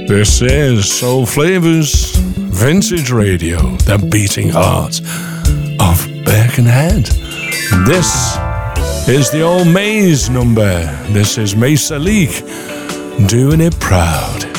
This is Soul Flavors Vintage Radio, the beating heart of Birkenhead. This is the old Maze number. This is Mesa Leak doing it proud.